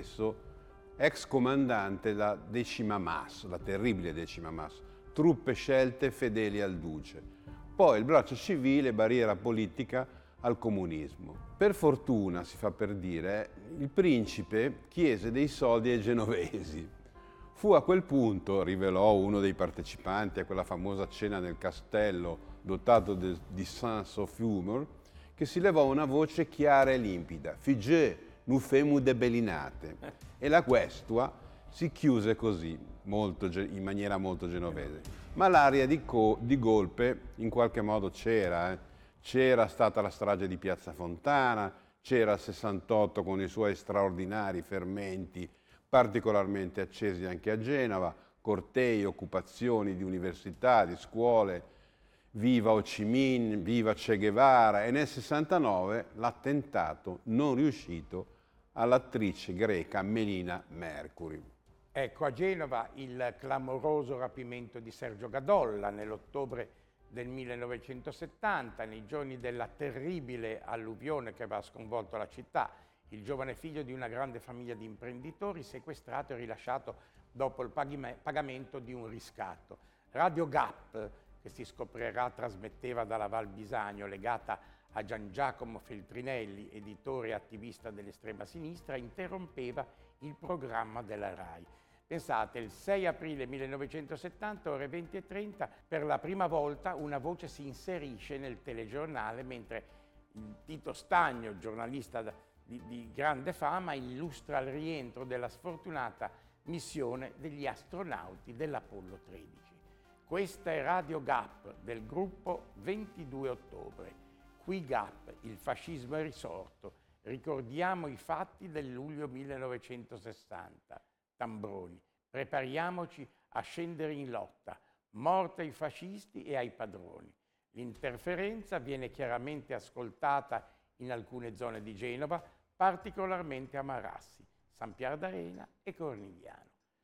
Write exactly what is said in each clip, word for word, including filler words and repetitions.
stesso ex comandante della decima Mas, la terribile decima Mas, truppe scelte fedeli al duce. Poi il braccio civile, barriera politica al comunismo. Per fortuna, si fa per dire, il principe chiese dei soldi ai genovesi. Fu a quel punto, rivelò uno dei partecipanti a quella famosa cena nel castello dotato de, di sense of humor, che si levò una voce chiara e limpida: «Figé, nu femu de belinate». E la questua si chiuse così, molto, in maniera molto genovese. Ma l'aria di, co, di golpe in qualche modo c'era. Eh. C'era stata la strage di Piazza Fontana, c'era il sessantotto con i suoi straordinari fermenti, particolarmente accesi anche a Genova, cortei, occupazioni di università, di scuole, viva Ho Chi Minh, viva Che Guevara, e nel sessantanove l'attentato non riuscito all'attrice greca Melina Mercury. Ecco, a Genova il clamoroso rapimento di Sergio Gadolla nell'ottobre del millenovecentosettanta, nei giorni della terribile alluvione che aveva sconvolto la città. Il giovane figlio di una grande famiglia di imprenditori, sequestrato e rilasciato dopo il pagamento di un riscatto. Radio Gap, che si scoprirà trasmetteva dalla Val Bisagno, legata a Gian Giacomo Feltrinelli, editore e attivista dell'estrema sinistra, interrompeva il programma della RAI. Pensate, il sei aprile millenovecentosettanta, ore venti e trenta, per la prima volta una voce si inserisce nel telegiornale, mentre Tito Stagno, giornalista di, di grande fama, illustra il rientro della sfortunata missione degli astronauti dell'Apollo tredici. Questa è Radio Gap del gruppo ventidue ottobre. Qui Gap, il fascismo è risorto. Ricordiamo i fatti del luglio millenovecentosessanta. Tambroni, prepariamoci a scendere in lotta. Morte ai fascisti e ai padroni. L'interferenza viene chiaramente ascoltata in alcune zone di Genova, particolarmente a Marassi, San Pier d'Arena e Cornigliano.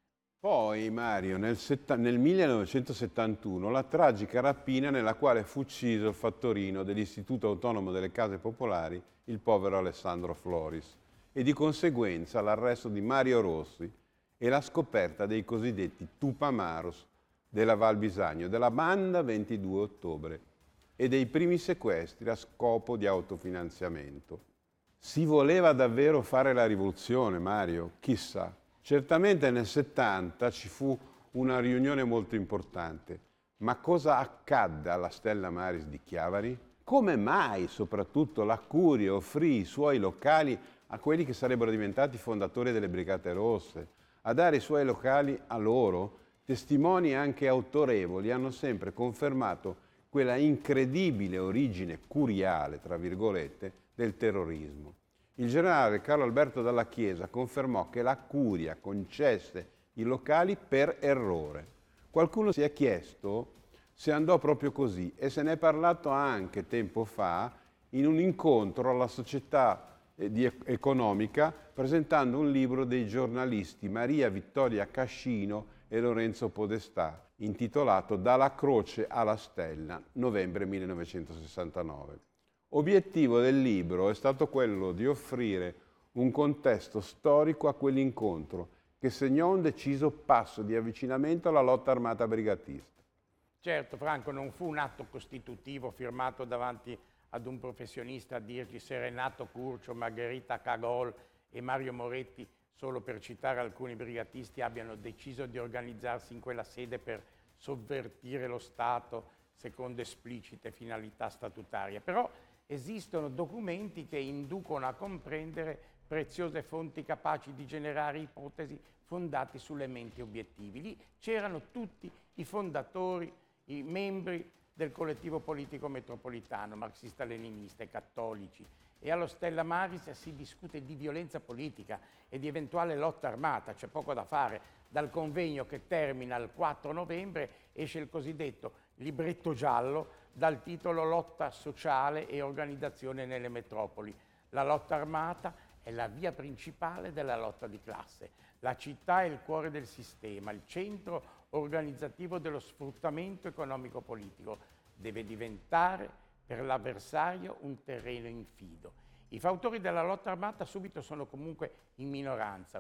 Poi, Mario, nel, nel millenovecentosettantuno, la tragica rapina nella quale fu ucciso il fattorino dell'Istituto Autonomo delle Case Popolari, il povero Alessandro Floris, e di conseguenza l'arresto di Mario Rossi e la scoperta dei cosiddetti Tupamaros della Val Bisagno, della banda ventidue ottobre e dei primi sequestri a scopo di autofinanziamento. Si voleva davvero fare la rivoluzione, Mario? Chissà. Certamente nel settanta ci fu una riunione molto importante, ma cosa accadde alla Stella Maris di Chiavari? Come mai soprattutto la Curia offrì i suoi locali a quelli che sarebbero diventati fondatori delle Brigate Rosse? A dare i suoi locali a loro, testimoni anche autorevoli hanno sempre confermato quella incredibile origine curiale, tra virgolette, del terrorismo. Il generale Carlo Alberto Dalla Chiesa confermò che la Curia concesse i locali per errore. Qualcuno si è chiesto se andò proprio così e se ne è parlato anche tempo fa in un incontro alla Società Economica, presentando un libro dei giornalisti Maria Vittoria Cascino e Lorenzo Podestà, intitolato Dalla Croce alla Stella, novembre millenovecentosessantanove. Obiettivo del libro è stato quello di offrire un contesto storico a quell'incontro che segnò un deciso passo di avvicinamento alla lotta armata brigatista. Certo, Franco, non fu un atto costitutivo firmato davanti ad un professionista a dirci se Renato Curcio, Margherita Cagol e Mario Moretti, solo per citare alcuni brigatisti, abbiano deciso di organizzarsi in quella sede per sovvertire lo Stato secondo esplicite finalità statutarie. Però esistono documenti che inducono a comprendere preziose fonti capaci di generare ipotesi fondate su elementi obiettivi. Lì c'erano tutti i fondatori, i membri del collettivo politico metropolitano, marxista-leninista e cattolici. E allo Stella Maris si discute di violenza politica e di eventuale lotta armata. C'è poco da fare. Dal convegno che termina il quattro novembre esce il cosiddetto libretto giallo dal titolo Lotta sociale e organizzazione nelle metropoli. La lotta armata è la via principale della lotta di classe. La città è il cuore del sistema, il centro organizzativo dello sfruttamento economico-politico. Deve diventare per l'avversario un terreno infido. I fautori della lotta armata subito sono comunque in minoranza.